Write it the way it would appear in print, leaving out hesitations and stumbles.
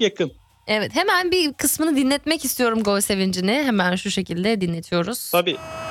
yakın. Evet, hemen bir kısmını dinletmek istiyorum Gol Sevinci'ni. Hemen şu şekilde dinletiyoruz. Tabii.